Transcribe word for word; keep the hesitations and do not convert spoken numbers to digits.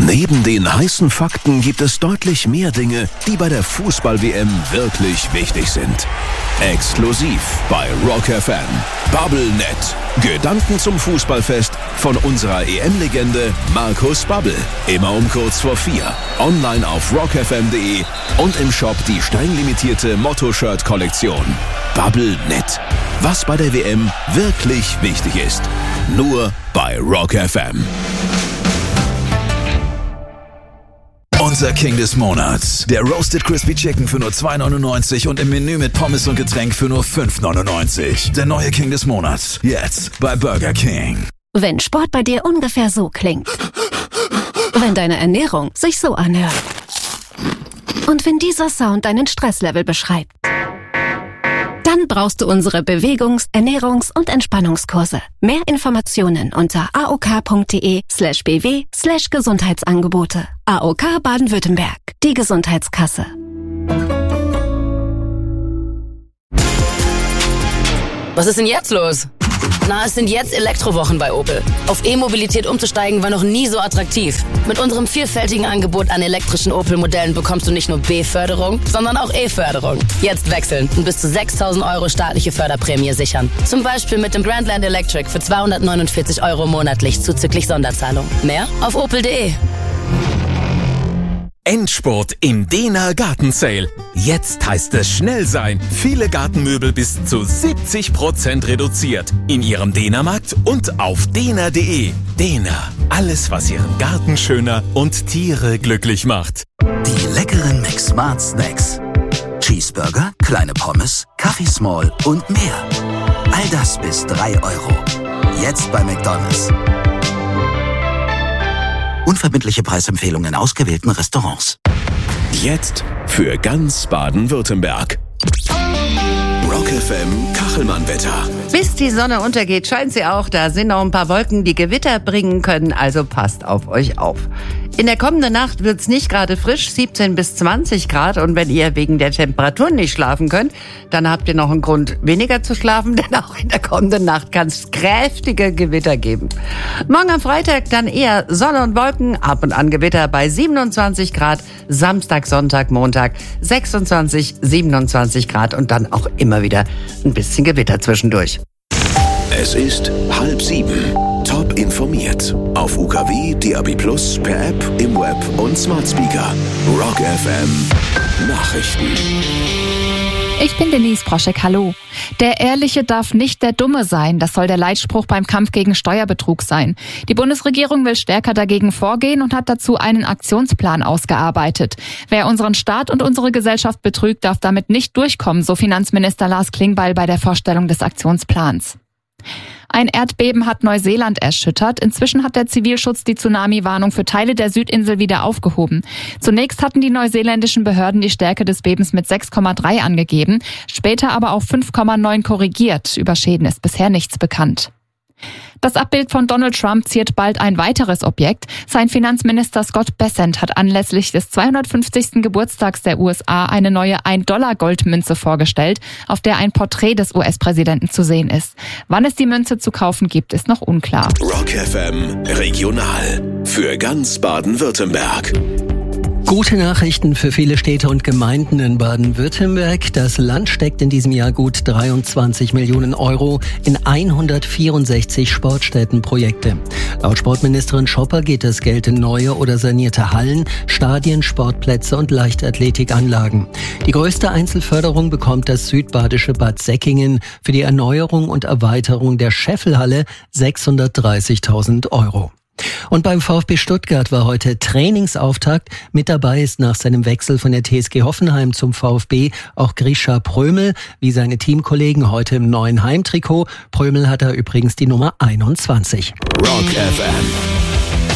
Neben den heißen Fakten gibt es deutlich mehr Dinge, die bei der Fußball-W M wirklich wichtig sind. Exklusiv bei Rock F M. Bubblenet. Gedanken zum Fußballfest von unserer E M-Legende Markus Babbel. Immer um kurz vor vier. Online auf rock f m punkt d e und im Shop die streng limitierte Motto-Shirt-Kollektion. Bubblenet. Was bei der W M wirklich wichtig ist. Nur bei Rock F M. Unser King des Monats. Der Roasted Crispy Chicken für nur zwei neunundneunzig und im Menü mit Pommes und Getränk für nur fünf neunundneunzig. Der neue King des Monats. Jetzt bei Burger King. Wenn Sport bei dir ungefähr so klingt. Wenn deine Ernährung sich so anhört. Und wenn dieser Sound deinen Stresslevel beschreibt. Dann brauchst du unsere Bewegungs-, Ernährungs- und Entspannungskurse. Mehr Informationen unter aok.de slash bw slash Gesundheitsangebote. A O K Baden-Württemberg, die Gesundheitskasse. Was ist denn jetzt los? Na, es sind jetzt Elektrowochen bei Opel. Auf E-Mobilität umzusteigen war noch nie so attraktiv. Mit unserem vielfältigen Angebot an elektrischen Opel-Modellen bekommst du nicht nur B-Förderung, sondern auch E-Förderung. Jetzt wechseln und bis zu sechstausend Euro staatliche Förderprämie sichern. Zum Beispiel mit dem Grandland Electric für zweihundertneunundvierzig Euro monatlich zuzüglich Sonderzahlung. Mehr auf opel punkt de. Endspurt im Dehner Gartensale. Jetzt heißt es schnell sein. Viele Gartenmöbel bis zu siebzig Prozent reduziert. In Ihrem Dehnermarkt und auf dehner punkt de. Dehner. Alles, was Ihren Garten schöner und Tiere glücklich macht. Die leckeren McSmart Snacks. Cheeseburger, kleine Pommes, Kaffee Small und mehr. All das bis drei Euro. Jetzt bei McDonald's. Unverbindliche Preisempfehlungen in ausgewählten Restaurants. Jetzt für ganz Baden-Württemberg. Rock F M Kachelmann-Wetter. Bis die Sonne untergeht, scheint sie auch. Da sind noch ein paar Wolken, die Gewitter bringen können. Also passt auf euch auf. In der kommenden Nacht wird's nicht gerade frisch, siebzehn bis zwanzig Grad. Und wenn ihr wegen der Temperaturen nicht schlafen könnt, dann habt ihr noch einen Grund, weniger zu schlafen. Denn auch in der kommenden Nacht kann es kräftige Gewitter geben. Morgen am Freitag dann eher Sonne und Wolken, ab und an Gewitter bei siebenundzwanzig Grad. Samstag, Sonntag, Montag sechsundzwanzig, siebenundzwanzig Grad. Und dann auch immer wieder ein bisschen Gewitter zwischendurch. Es ist halb sieben. Top informiert. Auf U K W, D A B Plus, per App, im Web und Smart Speaker. Rock F M. Nachrichten. Ich bin Denise Proschek, hallo. Der Ehrliche darf nicht der Dumme sein. Das soll der Leitspruch beim Kampf gegen Steuerbetrug sein. Die Bundesregierung will stärker dagegen vorgehen und hat dazu einen Aktionsplan ausgearbeitet. Wer unseren Staat und unsere Gesellschaft betrügt, darf damit nicht durchkommen, so Finanzminister Lars Klingbeil bei der Vorstellung des Aktionsplans. Ein Erdbeben hat Neuseeland erschüttert. Inzwischen hat der Zivilschutz die Tsunami-Warnung für Teile der Südinsel wieder aufgehoben. Zunächst hatten die neuseeländischen Behörden die Stärke des Bebens mit sechs Komma drei angegeben, später aber auf fünf Komma neun korrigiert. Über Schäden ist bisher nichts bekannt. Das Abbild von Donald Trump ziert bald ein weiteres Objekt. Sein Finanzminister Scott Bessent hat anlässlich des zweihundertfünfzigsten Geburtstags der U S A eine neue ein Dollar Goldmünze vorgestellt, auf der ein Porträt des U S-Präsidenten zu sehen ist. Wann es die Münze zu kaufen gibt, ist noch unklar. Rock F M Regional. Für ganz Baden-Württemberg. Gute Nachrichten für viele Städte und Gemeinden in Baden-Württemberg. Das Land steckt in diesem Jahr gut dreiundzwanzig Millionen Euro in hundertvierundsechzig Sportstättenprojekte. Laut Sportministerin Schopper geht das Geld in neue oder sanierte Hallen, Stadien, Sportplätze und Leichtathletikanlagen. Die größte Einzelförderung bekommt das südbadische Bad Säckingen für die Erneuerung und Erweiterung der Scheffelhalle sechshundertdreißigtausend Euro. Und beim VfB Stuttgart war heute Trainingsauftakt. Mit dabei ist nach seinem Wechsel von der T S G Hoffenheim zum VfB auch Grisha Prömel, wie seine Teamkollegen heute im neuen Heimtrikot. Prömel hat da übrigens die Nummer einundzwanzig. Rock F M.